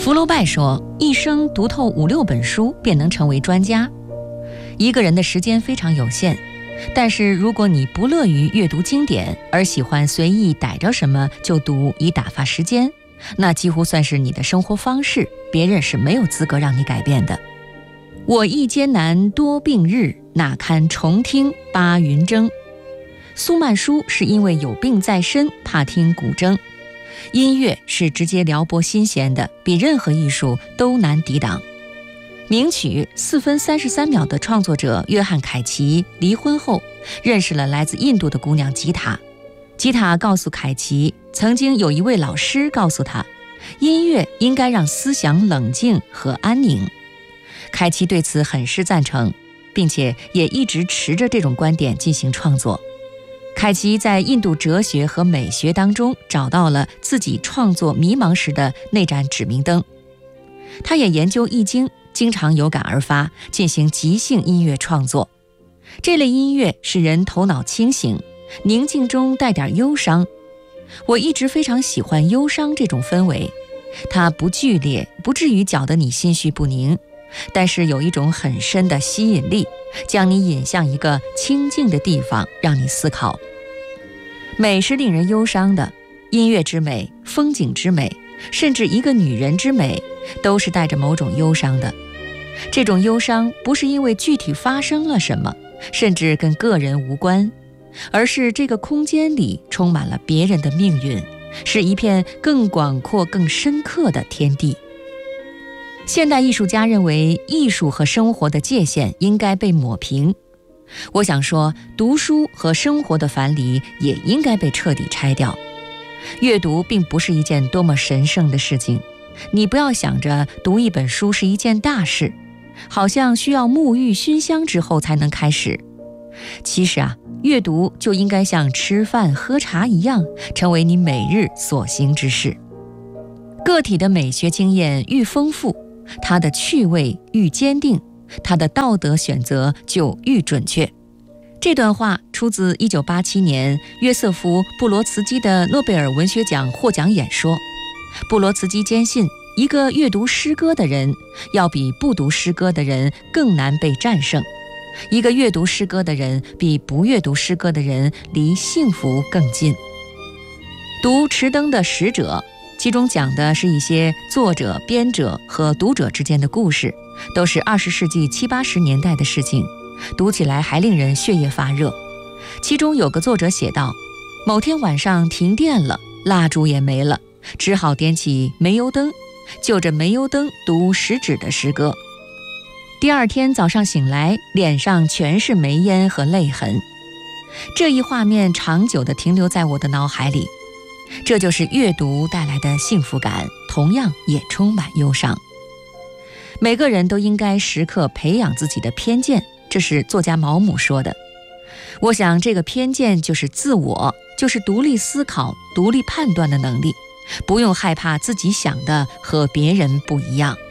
福楼拜说，一生读透5-6本书便能成为专家。一个人的时间非常有限，但是如果你不乐于阅读经典，而喜欢随意逮着什么就读以打发时间，那几乎算是你的生活方式，别人是没有资格让你改变的。我亦艰难多病日，哪堪重听八云筝。苏曼殊是因为有病在身，怕听古筝。音乐是直接撩拨心弦的，比任何艺术都难抵挡。名曲4分33秒的创作者约翰·凯奇离婚后，认识了来自印度的姑娘吉塔。吉塔告诉凯奇，曾经有一位老师告诉他，音乐应该让思想冷静和安宁。凯奇对此很是赞成，并且也一直持着这种观点进行创作。凯奇在印度哲学和美学当中找到了自己创作迷茫时的那盏指明灯。他也研究易经，经常有感而发，进行即兴音乐创作。这类音乐使人头脑清醒，宁静中带点忧伤。我一直非常喜欢忧伤这种氛围，它不剧烈，不至于搅得你心绪不宁，但是有一种很深的吸引力，将你引向一个清静的地方，让你思考。美是令人忧伤的，音乐之美，风景之美，甚至一个女人之美，都是带着某种忧伤的。这种忧伤不是因为具体发生了什么，甚至跟个人无关，而是这个空间里充满了别人的命运，是一片更广阔更深刻的天地。现代艺术家认为，艺术和生活的界限应该被抹平。我想说，读书和生活的樊篱也应该被彻底拆掉。阅读并不是一件多么神圣的事情，你不要想着读一本书是一件大事，好像需要沐浴熏香之后才能开始。其实阅读就应该像吃饭喝茶一样，成为你每日所行之事。个体的美学经验愈丰富，他的趣味愈坚定，他的道德选择就愈准确。这段话出自1987年约瑟夫·布罗茨基的诺贝尔文学奖获奖演说。布罗茨基坚信，一个阅读诗歌的人要比不读诗歌的人更难被战胜，一个阅读诗歌的人比不阅读诗歌的人离幸福更近。读迟登的《使者》，其中讲的是一些作者、编者和读者之间的故事，都是20世纪70、80年代的事情，读起来还令人血液发热。其中有个作者写道，某天晚上停电了，蜡烛也没了，只好点起煤油灯，就着煤油灯读食指的诗歌。第二天早上醒来，脸上全是煤烟和泪痕。这一画面长久地停留在我的脑海里。这就是阅读带来的幸福感，同样也充满忧伤。每个人都应该时刻培养自己的偏见，这是作家毛姆说的。我想这个偏见就是自我，就是独立思考、独立判断的能力，不用害怕自己想的和别人不一样。